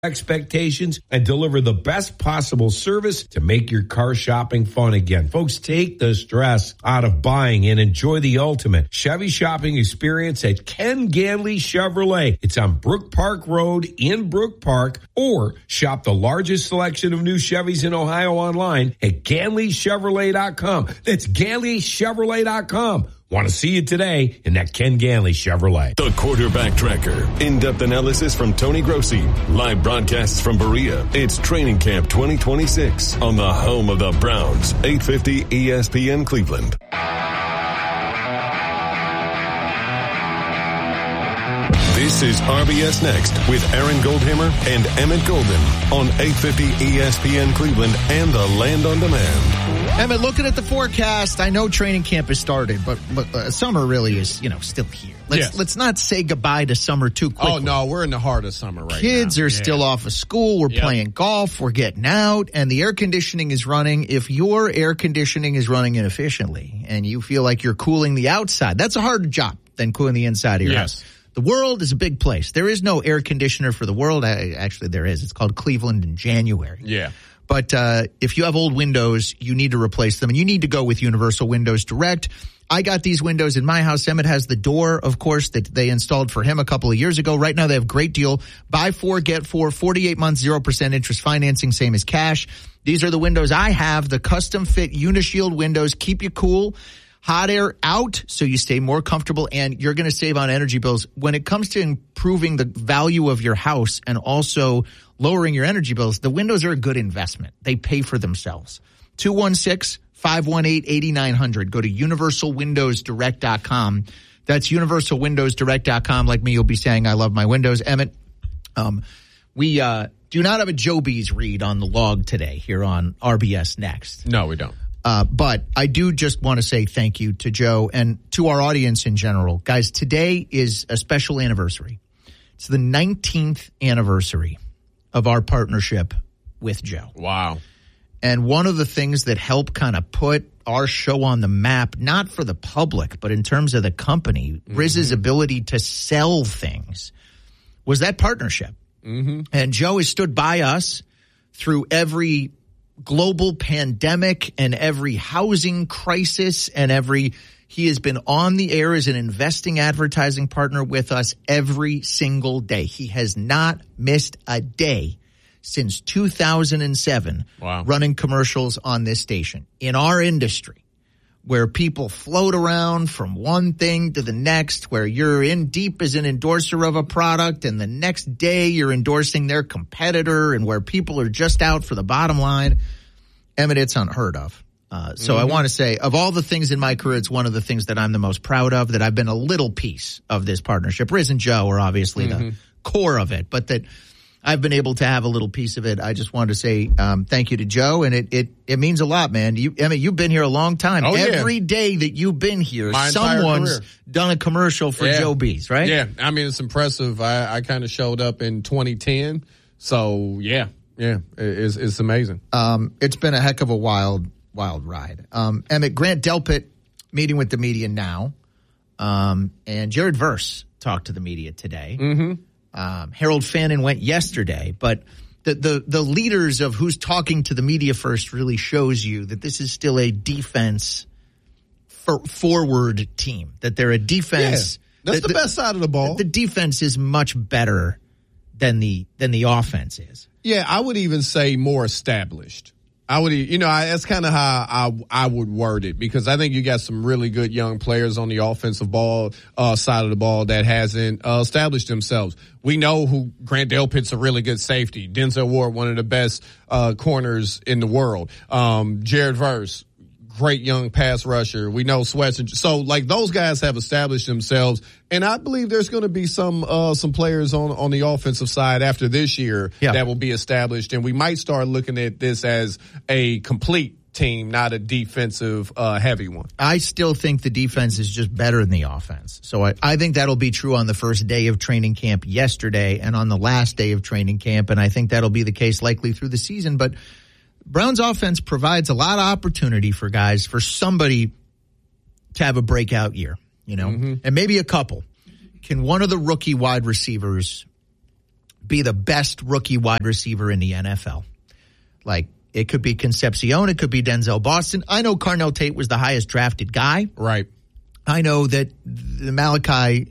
expectations and deliver the best possible service to make your car shopping fun again. Folks, take the stress out of buying and enjoy the ultimate Chevy shopping experience at Ken Ganley Chevrolet. It's on Brook Park Road in Brook Park, or shop the largest selection of new Chevys in Ohio online at GanleyChevrolet.com. That's GanleyChevrolet.com. Want to see you today in that Ken Ganley Chevrolet. The Quarterback Tracker. In-depth analysis from Tony Grossi. Live broadcasts from Berea. It's Training Camp 2026 on the home of the Browns. 850 ESPN Cleveland. This is RBS Next with Aaron Goldhammer and Emmett Golden on 850 ESPN Cleveland and the Land on Demand. Emmett, looking at the forecast, I know training camp has started, but summer really is, still here. Let's not say goodbye to summer too quickly. Oh, no, we're in the heart of summer right now. Kids are still off of school. We're playing golf. We're getting out, and the air conditioning is running. If your air conditioning is running inefficiently and you feel like you're cooling the outside, that's a harder job than cooling the inside of your house. The world is a big place. There is no air conditioner for the world. Actually, there is. It's called Cleveland in January. Yeah. But if you have old windows, you need to replace them, and you need to go with Universal Windows Direct. I got these windows in my house. Emmett has the door, of course, that they installed for him a couple of years ago. Right now, they have a great deal. Buy 4, get 4, 48 months, 0% interest financing, same as cash. These are the windows I have, the custom-fit Unishield windows. Keep you cool. Hot air out so you stay more comfortable, and you're going to save on energy bills. When it comes to improving the value of your house and also lowering your energy bills, the windows are a good investment. They pay for themselves. 216-518-8900. Go to universalwindowsdirect.com. That's universalwindowsdirect.com. Like me, you'll be saying, I love my windows. Emmett, we do not have a Joe Bees read on the log today here on RBS Next. No, we don't. But I do just want to say thank you to Joe and to our audience in general. Guys, today is a special anniversary. It's the 19th anniversary of our partnership with Joe. Wow. And one of the things that helped kind of put our show on the map, not for the public, but in terms of the company, Riz's ability to sell things, was that partnership. And Joe has stood by us through every global pandemic and every housing crisis and he has been on the air as an investing advertising partner with us every single day. He has not missed a day since 2007 running commercials on this station. In our industry, where people float around from one thing to the next, where you're in deep as an endorser of a product and the next day you're endorsing their competitor, and where people are just out for the bottom line, Emmett, it's unheard of. So I want to say, of all the things in my career, it's one of the things that I'm the most proud of, that I've been a little piece of this partnership. Riz and Joe are obviously the core of it, but that I've been able to have a little piece of it. I just wanted to say thank you to Joe, and it means a lot, man. Emmett, you've been here a long time. Every day that you've been here, someone's done a commercial for Joe Bees, right? Yeah, I mean, it's impressive. I kind of showed up in 2010, so yeah, it's amazing. It's been a heck of a wild ride. Emmett, Grant Delpit meeting with the media now, and Jared Verse talked to the media today. Harold Fannin went yesterday, but the leaders of who's talking to the media first really shows you that this is still a defense forward team, that they're a defense. Yeah, that's the best side of the ball. The defense is much better than the offense is. Yeah, I would even say more established. That's kind of how I would word it, because I think you got some really good young players on the offensive ball side of the ball that hasn't established themselves. We know who Grant Delpit's a really good safety. Denzel Ward, one of the best corners in the world. Jared Verse, great young pass rusher. We know Sweats. So, like, those guys have established themselves. And I believe there's going to be some players on the offensive side after this year that will be established. And we might start looking at this as a complete team, not a defensive heavy one. I still think the defense is just better than the offense. So I think that'll be true on the first day of training camp yesterday and on the last day of training camp. And I think that'll be the case likely through the season. But Browns offense provides a lot of opportunity for guys, for somebody to have a breakout year, and maybe a couple. Can one of the rookie wide receivers be the best rookie wide receiver in the NFL. Like, it could be Concepcion, it could be Denzel Boston. I know Carnell Tate was the highest drafted guy. Right. I know that the Malachi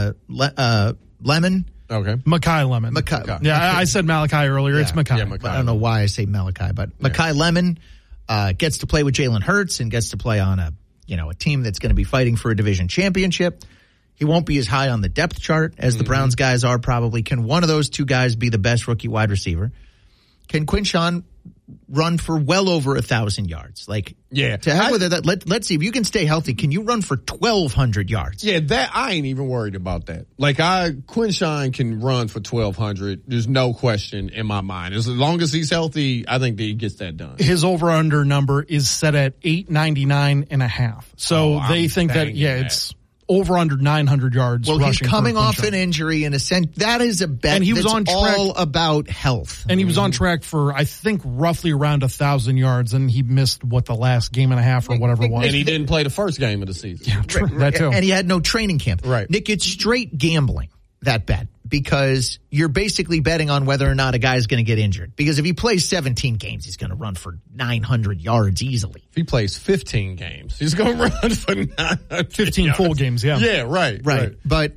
Lemon. Okay. Mekhi Lemon. Yeah, I said Malachi earlier. Yeah. It's Mekhi. Yeah, Mekhi. I don't know why I say Malachi, but Mekhi Lemon gets to play with Jalen Hurts and gets to play on a team that's going to be fighting for a division championship. He won't be as high on the depth chart as the Browns guys are probably. Can one of those two guys be the best rookie wide receiver? Can Quinshon run for well over 1,000 yards? Like, yeah, to heck with it. Let's see if you can stay healthy. Can you run for 1,200 yards? Yeah, that I ain't even worried about that. Like, Quinshon can run for 1,200. There's no question in my mind. As long as he's healthy, I think that he gets that done. His over/under number is set at 899.5. So they think that it's over under 900 yards. Well, he's coming off an injury in a sense. That is a bet. And he was on track, all about health. And he was on track for, I think, roughly around 1,000 yards, and he missed the last game and a half or whatever it was. And he didn't play the first game of the season. Yeah, true. That too. And he had no training camp. Right. Nick, it's straight gambling, that bet, because you're basically betting on whether or not a guy's going to get injured. Because if he plays 17 games, he's going to run for 900 yards easily. If he plays 15 games, he's going to run for 900 15 yards. Full games, yeah. Yeah, right. But,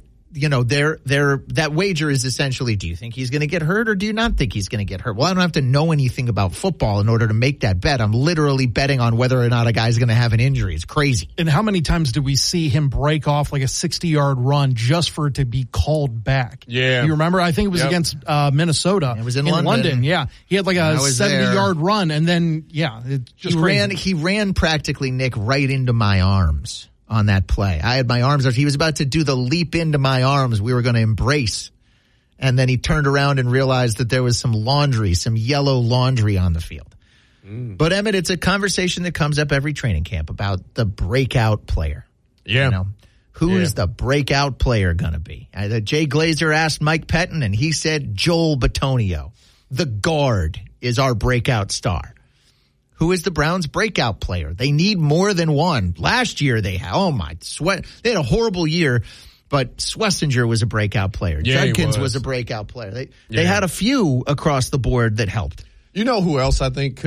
that wager is essentially, do you think he's going to get hurt or do you not think he's going to get hurt? Well, I don't have to know anything about football in order to make that bet. I'm literally betting on whether or not a guy's going to have an injury. It's crazy. And how many times do we see him break off like a 60-yard run just for it to be called back? Yeah. You remember? I think it was against Minnesota. It was in London. Yeah. He had like a 70-yard run, and then, it just he ran practically, Nick, right into my arms on that play. I had my arms out. He was about to do the leap into my arms we were going to embrace. And then he turned around and realized that there was some yellow laundry on the field. But Emmett, it's a conversation that comes up every training camp about the breakout player. Yeah. Who is the breakout player going to be? Jay Glazer asked Mike Pettin, and he said Joel Bitonio. The guard is our breakout star. Who is the Browns' breakout player? They need more than one. Last year they had, they had a horrible year, but Schlesinger was a breakout player. Yeah, Judkins was a breakout player. They had a few across the board that helped. You know who else I think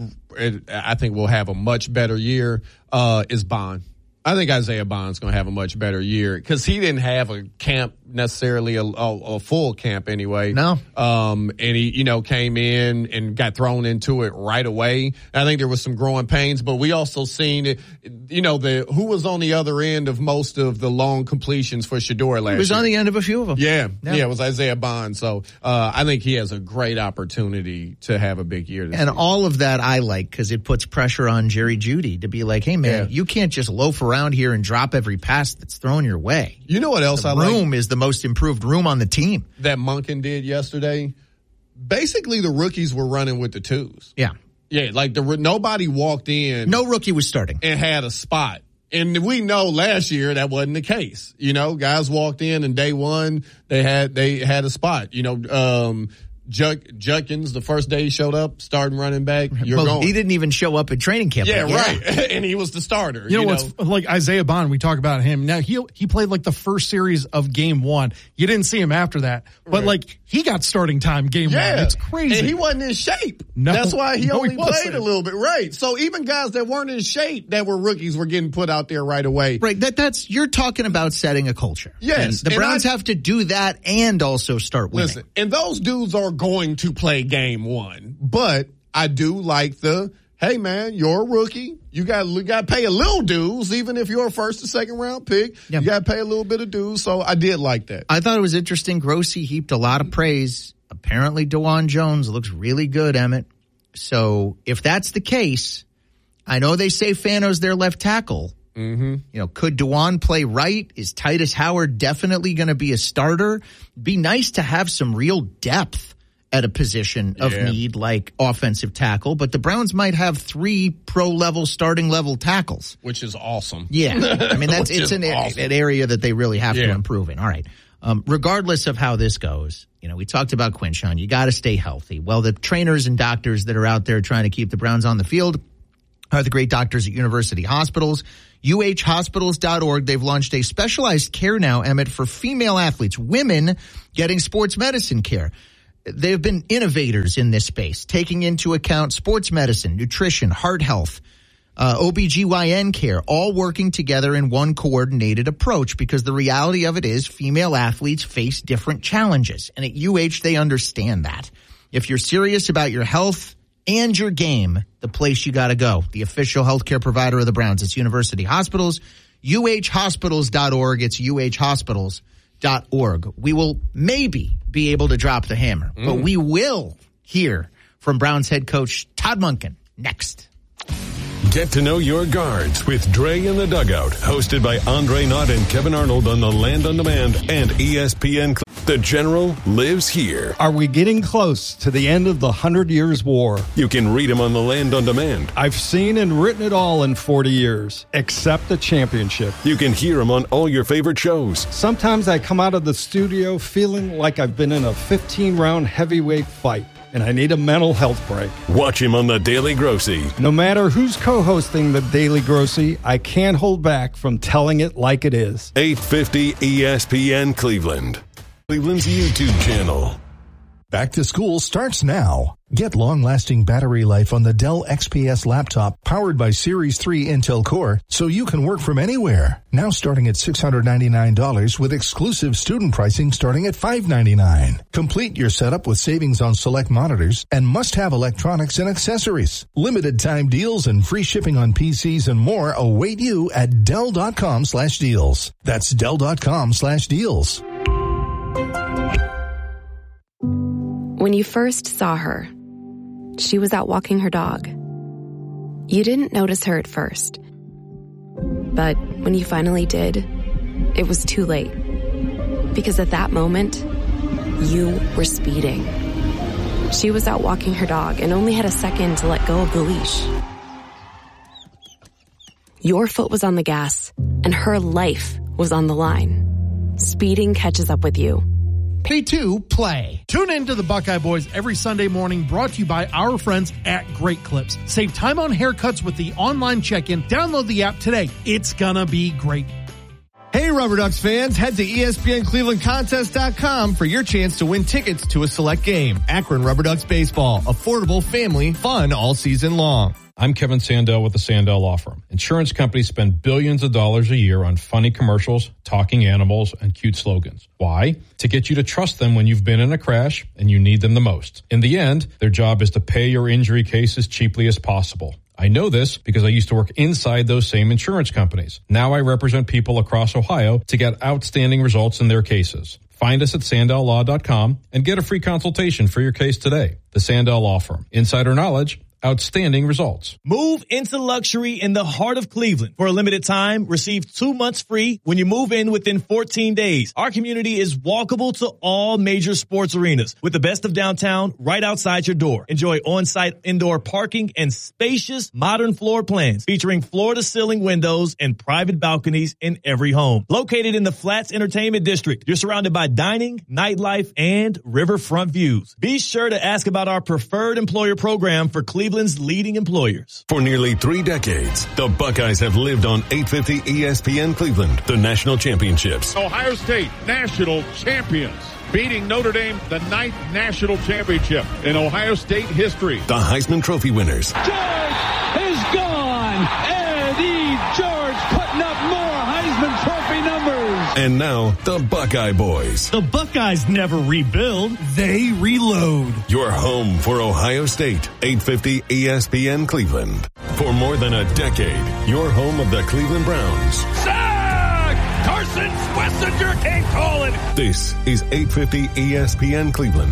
will have a much better year is Bond. I think Isaiah Bond's going to have a much better year because he didn't have a camp necessarily, a full camp anyway. No. And he, came in and got thrown into it right away. I think there was some growing pains, but we also seen it, who was on the other end of most of the long completions for Shedeur last year. He was on the end of a few of them. Yeah, it was Isaiah Bond. So, I think he has a great opportunity to have a big year this And year. all of that I like because it puts pressure on Jerry Jeudy to be like, hey man, you can't just loaf around here and drop every pass that's thrown your way. You know what else I like? Room is the most improved room on the team. That Monken did yesterday. Basically, the rookies were running with the twos. Yeah. Yeah, like nobody walked in. No rookie was starting. And had a spot. And we know last year that wasn't the case. Guys walked in and day one, they had a spot. Judkins, the first day he showed up, starting running back, going. He didn't even show up at training camp. Yeah, right. And he was the starter. You know what's like Isaiah Bond, we talk about him. Now he played like the first series of game one. You didn't see him after that. But he got starting time game one. It's crazy. And he wasn't in shape. No, that's why he only wasn't. played a little bit. Right. So even guys that weren't in shape that were rookies were getting put out there right away. Right. That's you're talking about setting a culture. Yes. And the Browns have to do that and also start winning. Listen, and those dudes are going to play game one. But I do like hey man, you're a rookie. You got to pay a little dues, even if you're a first or second round pick. Yep. You got to pay a little bit of dues. So I did like that. I thought it was interesting. Grossi heaped a lot of praise. Apparently, DeJuan Jones looks really good, Emmett. So if that's the case, I know they say Fano's their left tackle. Mm-hmm. Could DeJuan play right? Is Titus Howard definitely going to be a starter? Be nice to have some real depth at a position of need like offensive tackle, but the Browns might have 3 pro-level starting level tackles. Which is awesome. Yeah. I mean, it's an area that they really have to improve in. All right. Regardless of how this goes, we talked about Quinshon. You got to stay healthy. Well, the trainers and doctors that are out there trying to keep the Browns on the field are the great doctors at university hospitals. UHhospitals.org. They've launched a specialized care now, Emmett, for female athletes, women getting sports medicine care. They've been innovators in this space, taking into account sports medicine, nutrition, heart health, OBGYN care, all working together in one coordinated approach, because the reality of it is female athletes face different challenges. And at UH, they understand that. If you're serious about your health and your game, the place you got to go, the official healthcare provider of the Browns, it's University Hospitals, uhhospitals.org. It's uhhospitals.org. We will maybe be able to drop the hammer, but we will hear from Browns head coach Todd Monken next. Get to know your guards with Dre in the Dugout, hosted by Andre Knott and Kevin Arnold on the Land on Demand and ESPN. The General lives here. Are we getting close to the end of the 100 Years' War? You can read him on the Land on Demand. I've seen and written it all in 40 years, except the championship. You can hear him on all your favorite shows. Sometimes I come out of the studio feeling like I've been in a 15-round heavyweight fight, and I need a mental health break. Watch him on The Daily Grossy. No matter who's co-hosting The Daily Grossy, I can't hold back from telling it like it is. 850 ESPN Cleveland. Cleveland's YouTube channel. Back to school starts now. Get long-lasting battery life on the Dell XPS laptop powered by Series 3 Intel Core so you can work from anywhere. Now starting at $699 with exclusive student pricing starting at $599. Complete your setup with savings on select monitors and must-have electronics and accessories. Limited time deals and free shipping on PCs and more await you at Dell.com/deals. That's Dell.com/deals. When you first saw her, she was out walking her dog. You didn't notice her at first. But when you finally did, it was too late. Because at that moment, you were speeding. She was out walking her dog and only had a second to let go of the leash. Your foot was on the gas, and her life was on the line. Speeding catches up with you. P2 Play. Tune in to the Buckeye Boys every Sunday morning, brought to you by our friends at Great Clips. Save time on haircuts with the online check-in. Download the app today. It's gonna be great. Hey, Rubber Ducks fans, head to ESPNClevelandContest.com for your chance to win tickets to a select game. Akron Rubber Ducks Baseball. Affordable, family, fun all season long. I'm Kevin Sandell with the Sandell Law Firm. Insurance companies spend billions of dollars a year on funny commercials, talking animals, and cute slogans. Why? To get you to trust them when you've been in a crash and you need them the most. In the end, their job is to pay your injury case as cheaply as possible. I know this because I used to work inside those same insurance companies. Now I represent people across Ohio to get outstanding results in their cases. Find us at SandellLaw.com and get a free consultation for your case today. The Sandell Law Firm. Insider knowledge. Outstanding results. Move into luxury in the heart of Cleveland. For a limited time, receive 2 months free when you move in within 14 days. Our community is walkable to all major sports arenas with the best of downtown right outside your door. Enjoy on-site indoor parking and spacious modern floor plans featuring floor-to-ceiling windows and private balconies in every home. Located in the Flats Entertainment District, you're surrounded by dining, nightlife, and riverfront views. Be sure to ask about our preferred employer program for Cleveland's leading employers. For nearly 3 decades, the Buckeyes have lived on 850 ESPN Cleveland, the national championships. Ohio State national champions, beating Notre Dame, the 9th national championship in Ohio State history. The Heisman Trophy winners. George is gone. Eddie George putting up more Heisman Trophy numbers. And now, the Buckeye Boys. The Buckeyes never rebuild, they reload. Your home for Ohio State, 850 ESPN Cleveland. For more than a decade, your home of the Cleveland Browns. Sack! Carson Schlesinger can't call it. This is 850 ESPN Cleveland.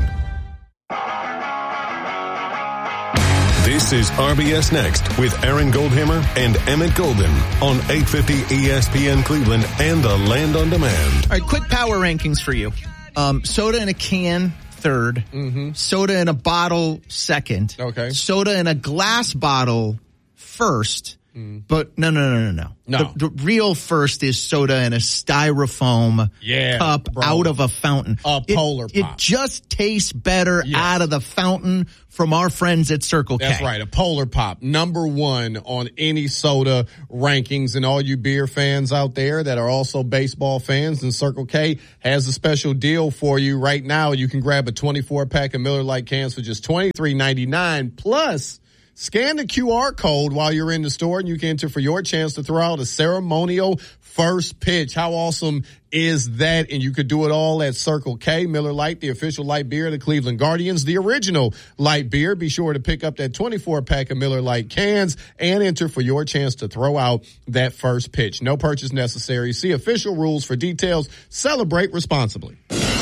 This is RBS Next with Aaron Goldhammer and Emmett Golden on 850 ESPN Cleveland and the Land on Demand. All right, quick power rankings for you. Soda in a can, third. Mm-hmm. Soda in a bottle, second. Okay. Soda in a glass bottle, first. But no. The real first is soda in a styrofoam cup out of a fountain. A Polar Pop. It just tastes better out of the fountain from our friends at Circle K. That's right. A Polar Pop, number one on any soda rankings. And all you beer fans out there that are also baseball fans, and Circle K has a special deal for you right now. You can grab a 24-pack of Miller Lite cans for just $23.99 plus scan the QR code while you're in the store, and you can enter for your chance to throw out a ceremonial first pitch. How awesome is that? And you could do it all at Circle K. Miller Lite, the official light beer of the Cleveland Guardians, the original light beer. Be sure to pick up that 24-pack of Miller Lite cans and enter for your chance to throw out that first pitch. No purchase necessary. See official rules for details. Celebrate responsibly.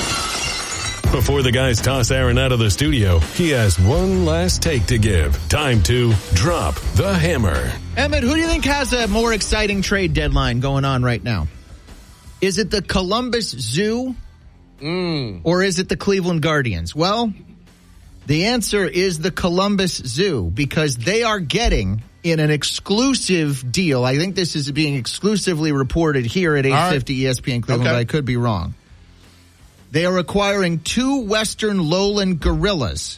Before the guys toss Aaron out of the studio, he has one last take to give. Time to drop the hammer. Emmett, who do you think has a more exciting trade deadline going on right now? Is it the Columbus Zoo or is it the Cleveland Guardians? Well, the answer is the Columbus Zoo, because they are getting in an exclusive deal. I think this is being exclusively reported here at 850 ESPN Cleveland, but I could be wrong. They are acquiring 2 Western lowland gorillas,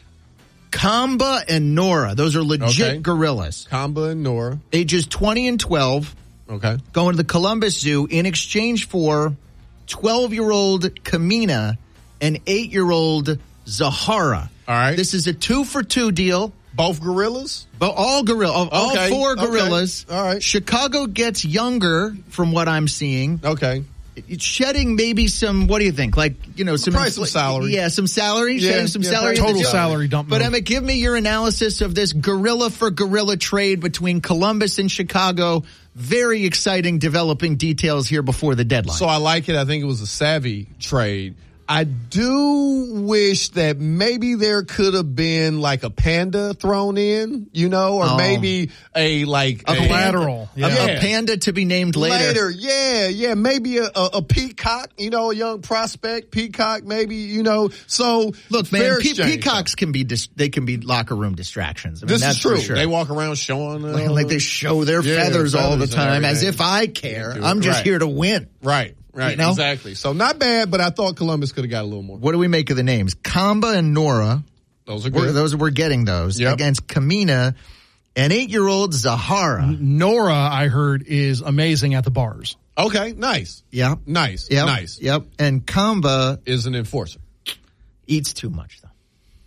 Kamba and Nora. Those are legit gorillas. Kamba and Nora. Ages 20 and 12. Okay. Going to the Columbus Zoo in exchange for 12-year-old Kamina and 8-year-old Zahara. All right. This is a 2-for-2 deal. Both gorillas? All gorillas. All 4 gorillas. Okay. All right. Chicago gets younger from what I'm seeing. Okay. It's shedding maybe some, what do you think? Like, some salary. Yeah, some salary. Shedding some salary. Total salary dump. But Emmett, give me your analysis of this gorilla for gorilla trade between Columbus and Chicago. Very exciting developing details here before the deadline. So I like it. I think it was a savvy trade. I do wish that maybe there could have been like a panda thrown in, or maybe a collateral. A panda to be named later. Yeah. Maybe a peacock, a young prospect peacock, maybe, So look, man, peacocks can be locker room distractions. I mean, this that's is true. For sure. They walk around showing like they show their feathers all the time, as if I care. I'm just here to win. Right, exactly. So not bad, but I thought Columbus could have got a little more. What do we make of the names? Kamba and Nora. Those are good. We're getting those. Yep. Against Kamina and 8-year-old Zahara. Nora, I heard, is amazing at the bars. Okay, nice. Yeah. Nice. Yep. And Kamba is an enforcer. Eats too much, though.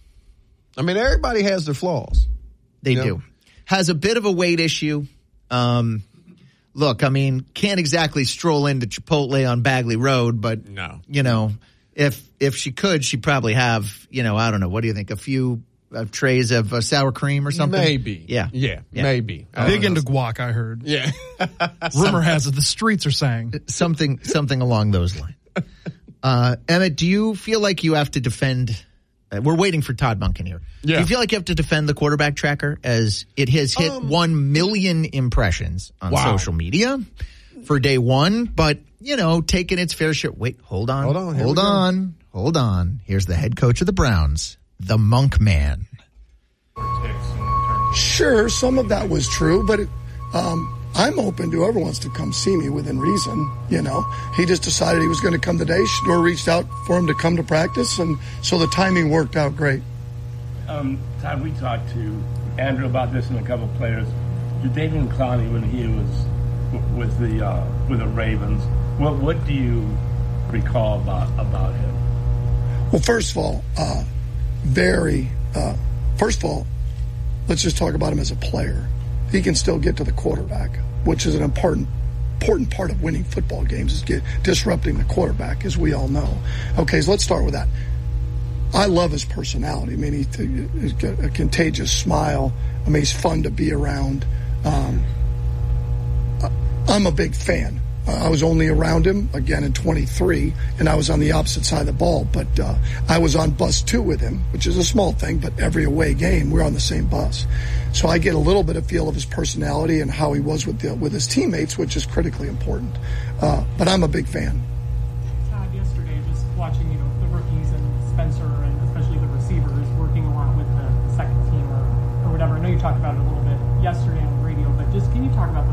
I mean, everybody has their flaws. They do. Has a bit of a weight issue. Look, I mean, can't exactly stroll into Chipotle on Bagley Road, but no. If she could, she'd probably have, I don't know, what do you think, a few trays of sour cream or something? Maybe. Yeah, maybe. Big into guac, I heard. Yeah. Rumor has it the streets are saying. Something along those lines. Emmett, do you feel like you have to defend... we're waiting for Todd Monken here. Yeah. Do you feel like you have to defend the quarterback tracker, as it has hit 1 million impressions on social media for day one, but, taking its fair share. Wait, hold on. Here's the head coach of the Browns, the Monk Man. Sure, some of that was true, but I'm open to whoever wants to come see me within reason. He just decided he was going to come today. Shador reached out for him to come to practice, and so the timing worked out great. Todd, we talked to Andrew about this and a couple of players. Jadeveon Clowney, when he was with the Ravens, what do you recall about him? Well, first of all, let's just talk about him as a player. He can still get to the quarterback, which is an important part of winning football games, is disrupting the quarterback, as we all know. Okay, so let's start with that. I love his personality. I mean, he's got a contagious smile. I mean, he's fun to be around. I'm a big fan. I was only around him, again, in 23, and I was on the opposite side of the ball. But I was on bus 2 with him, which is a small thing, but every away game, we're on the same bus. So I get a little bit of feel of his personality and how he was with his teammates, which is critically important. But I'm a big fan. Todd, yesterday, just watching the rookies and Spencer and especially the receivers working a lot with the second team or whatever. I know you talked about it a little bit yesterday on the radio, but just can you talk about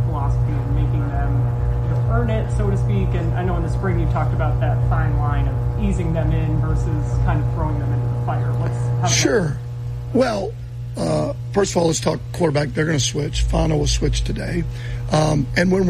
it, so to speak? And I know in the spring you talked about that fine line of easing them in versus kind of throwing them into the fire. Sure. Well, first of all, let's talk quarterback. They're going to switch. Fano will switch today. And when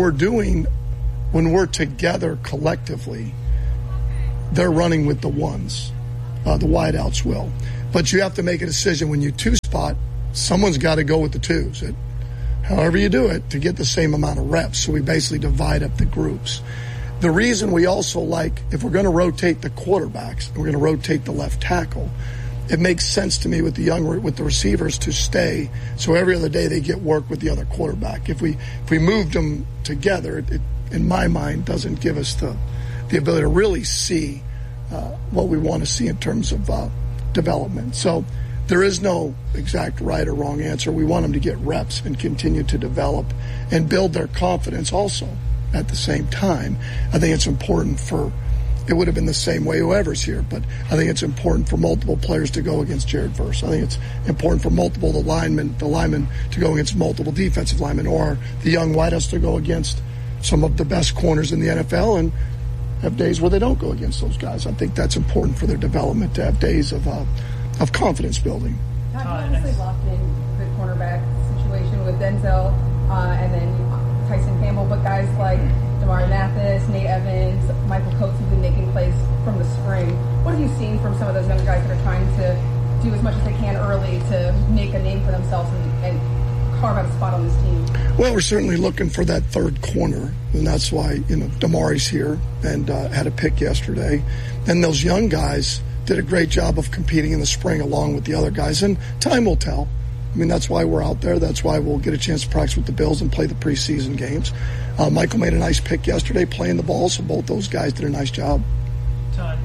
we're together collectively, they're running with the ones. The wideouts will. But you have to make a decision when you two-spot. Someone's got to go with the twos. However you do it, to get the same amount of reps. So we basically divide up the groups. The reason we also like, if we're going to rotate the quarterbacks, and we're going to rotate the left tackle, it makes sense to me with the receivers to stay. So every other day they get work with the other quarterback. If we moved them together, it in my mind doesn't give us the ability to really see what we want to see in terms of development. So there is no exact right or wrong answer. We want them to get reps and continue to develop and build their confidence also at the same time. I think it's important it would have been the same way whoever's here, but I think it's important for multiple players to go against Jared Verse. I think it's important for the linemen to go against multiple defensive linemen, or the young wideouts to go against some of the best corners in the NFL and have days where they don't go against those guys. I think that's important for their development, to have days of confidence building. Todd, you obviously locked in the cornerback situation with Denzel and then Tyson Campbell, but guys like Damari Mathis, Nate Evans, Michael Coates have been making plays from the spring. What have you seen from some of those young guys that are trying to do as much as they can early to make a name for themselves and carve out a spot on this team? Well, we're certainly looking for that third corner, and that's why Damari's here and had a pick yesterday. And those young guys did a great job of competing in the spring along with the other guys, and time will tell. I mean, that's why we're out there. That's why we'll get a chance to practice with the Bills and play the preseason games. Michael made a nice pick yesterday playing the ball, so both those guys did a nice job. Todd,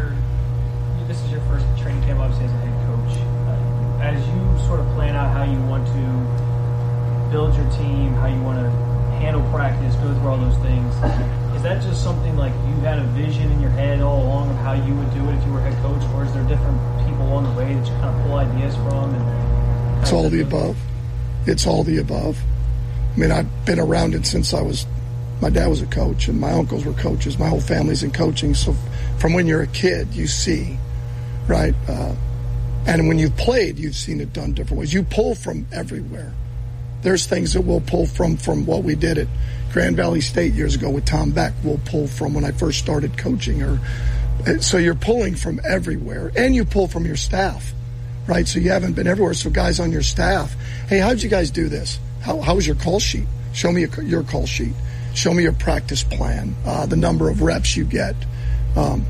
this is your first training camp, obviously, as a head coach. As you sort of plan out how you want to build your team, how you want to handle practice, go through all those things, is that just something like you had a vision in your head all along of how you would do it if you were head coach, or is there different people along the way that you kind of pull ideas from? It's all the above. It's all the above. I mean, I've been around it since my dad was a coach and my uncles were coaches. My whole family's in coaching. So from when you're a kid, you see, right? And when you've played, you've seen it done different ways. You pull from everywhere. There's things that we'll pull from what we did at Grand Valley State years ago with Tom Beck. We'll pull from when I first started coaching. So you're pulling from everywhere, and you pull from your staff, right? So you haven't been everywhere. So guys on your staff, hey, how'd you guys do this? How was your call sheet? Show me your call sheet. Show me your practice plan, the number of reps you get. And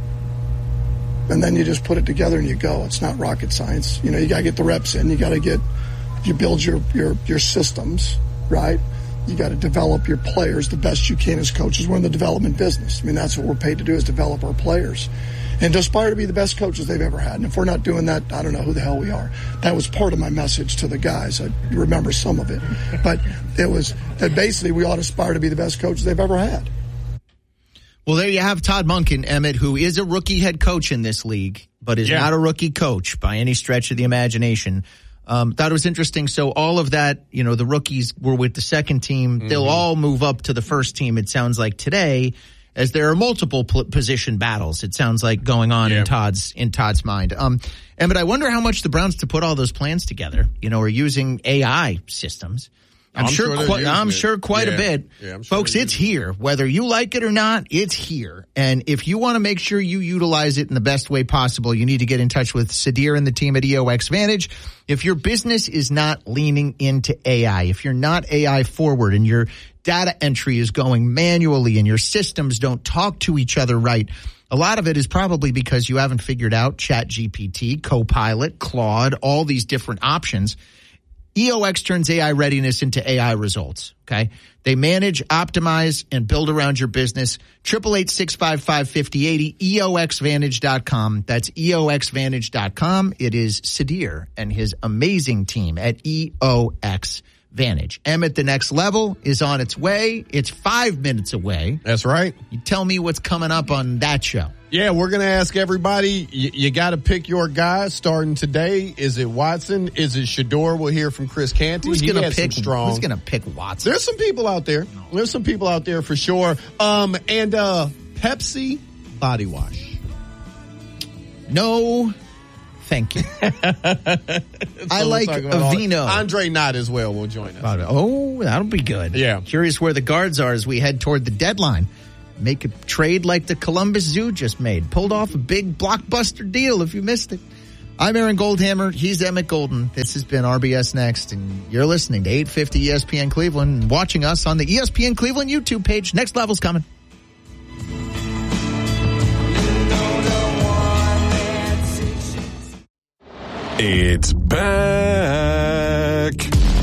then you just put it together and you go. It's not rocket science. You got to get the reps in. You build your systems, right? You got to develop your players the best you can as coaches. We're in the development business. I mean, that's what we're paid to do, is develop our players and to aspire to be the best coaches they've ever had. And if we're not doing that, I don't know who the hell we are. That was part of my message to the guys. I remember some of it. But it was that basically we ought to aspire to be the best coaches they've ever had. Well, there you have Todd Monken, Emmett, who is a rookie head coach in this league, but is not a rookie coach by any stretch of the imagination. Thought it was interesting. So all of that, the rookies were with the second team. Mm-hmm. They'll all move up to the first team, it sounds like today, as there are multiple position battles, it sounds like, going on in Todd's mind. Emmett, I wonder how much the Browns, to put all those plans together, are using AI systems. I'm sure quite a bit. Yeah, folks, it's here. Whether you like it or not, it's here. And if you want to make sure you utilize it in the best way possible, you need to get in touch with Sadir and the team at EOX Vantage. If your business is not leaning into AI, if you're not AI forward and your data entry is going manually and your systems don't talk to each other right, a lot of it is probably because you haven't figured out ChatGPT, Copilot, Claude, all these different options. EOX turns AI readiness into AI results, okay? They manage, optimize, and build around your business. 888-655-5080, EOXVantage.com. That's EOXVantage.com. It is Sadir and his amazing team at EOX Vantage. Emmett, the next level is on its way. It's 5 minutes away. That's right. You tell me what's coming up on that show. Yeah, we're going to ask everybody. You got to pick your guy starting today. Is it Watson? Is it Shedeur? We'll hear from Chris Canty. Who's going to pick Watson? There's some people out there. There's some people out there for sure. And Pepsi body wash. No, thank you. I like Aveeno. Andre Knott as well will join us. Oh, that'll be good. Yeah. Curious where the guards are as we head toward the deadline. Make a trade like the Columbus Zoo just made. Pulled off a big blockbuster deal if you missed it. I'm Aaron Goldhammer. He's Emmett Golden. This has been RBS Next, and you're listening to 850 ESPN Cleveland and watching us on the ESPN Cleveland YouTube page. Next level's coming. It's back.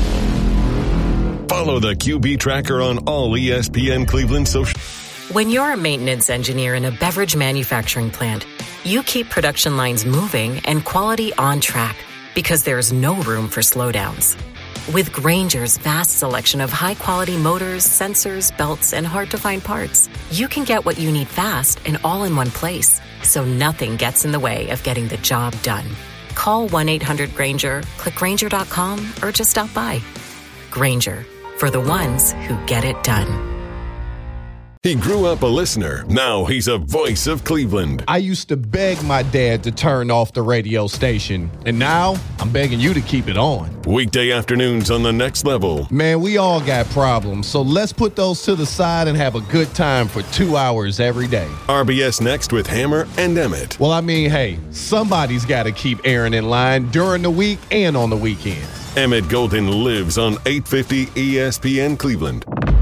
Follow the QB tracker on all ESPN Cleveland social. When you're a maintenance engineer in a beverage manufacturing plant, you keep production lines moving and quality on track because there's no room for slowdowns. With Grainger's vast selection of high-quality motors, sensors, belts, and hard-to-find parts, you can get what you need fast and all in one place, so nothing gets in the way of getting the job done. Call 1-800-GRAINGER, click Grainger.com, or just stop by. Grainger, for the ones who get it done. He grew up a listener. Now he's a voice of Cleveland. I used to beg my dad to turn off the radio station, and now I'm begging you to keep it on. Weekday afternoons on The Next Level. Man, we all got problems, so let's put those to the side and have a good time for 2 hours every day. RBS Next with Hammer and Emmett. Well, I mean, hey, somebody's got to keep Aaron in line during the week and on the weekends. Emmett Golden lives on 850 ESPN Cleveland.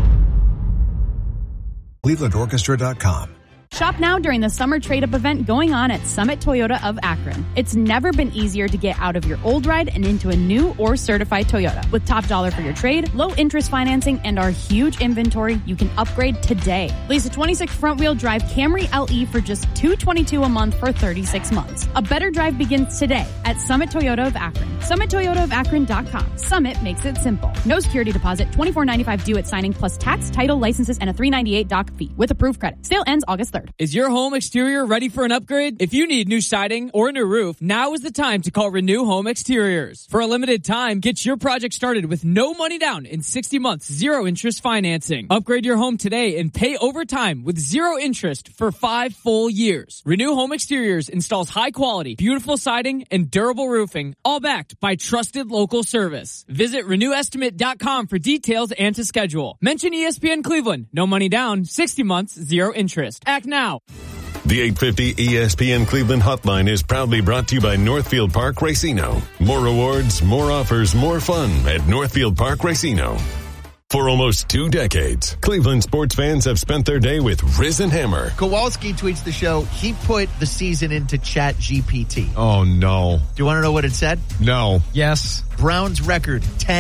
ClevelandOrchestra.com. Shop now during the summer trade-up event going on at Summit Toyota of Akron. It's never been easier to get out of your old ride and into a new or certified Toyota. With top dollar for your trade, low interest financing, and our huge inventory, you can upgrade today. Lease a 26 front-wheel drive Camry LE for just $222 a month for 36 months. A better drive begins today at Summit Toyota of Akron. SummitToyotaofAkron.com. Summit makes it simple. No security deposit, $24.95 due at signing, plus tax, title, licenses, and a $398 doc fee with approved credit. Sale ends August 3rd. Is your home exterior ready for an upgrade? If you need new siding or a new roof, now is the time to call Renew Home Exteriors. For a limited time, get your project started with no money down in 60 months, zero interest financing. Upgrade your home today and pay over time with zero interest for 5 full years. Renew Home Exteriors installs high quality, beautiful siding and durable roofing, all backed by trusted local service. Visit RenewEstimate.com for details and to schedule. Mention ESPN Cleveland. No money down, 60 months, zero interest. Act now. The 850 ESPN Cleveland hotline is proudly brought to you by Northfield Park Racino. More rewards, more offers, more fun at Northfield Park Racino. For almost 2 decades, Cleveland sports fans have spent their day with Riz and Hammer. Kowalski tweets the show. He put the season into ChatGPT. Oh, no. Do you want to know what it said? No. Yes. Browns record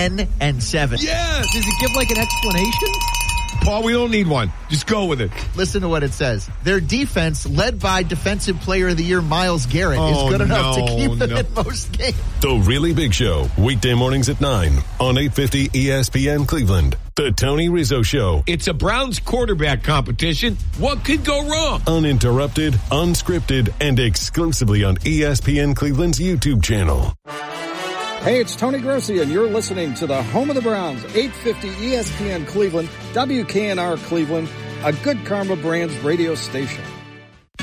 10-7. Yes. Does it give like an explanation? Paul, we don't need one. Just go with it. Listen to what it says. Their defense, led by Defensive Player of the Year Myles Garrett, is good enough to keep them in most games. The Really Big Show, weekday mornings at 9 on 850 ESPN Cleveland. The Tony Rizzo Show. It's a Browns quarterback competition. What could go wrong? Uninterrupted, unscripted, and exclusively on ESPN Cleveland's YouTube channel. Hey, it's Tony Grossi, and you're listening to the home of the Browns, 850 ESPN Cleveland, WKNR Cleveland, a Good Karma Brands radio station.